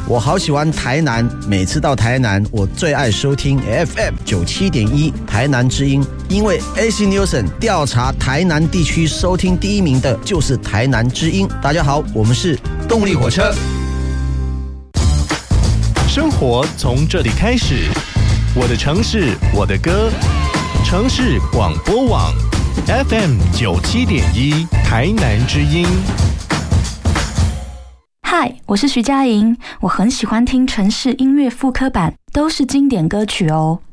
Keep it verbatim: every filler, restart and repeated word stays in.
我好喜欢台南，每次到台南，我最爱收听 F M 九十七点一 台南之音，因为 A C Nielsen 调查台南地区收听第一名的就是台南之音。大家好，我们是动力火车。 生活从这里开始，我的城市，我的歌，城市广播网 F M 九十七点一 台南之音。 嗨，我是徐佳莹，我很喜欢听城市音乐复刻版，都是经典歌曲哦。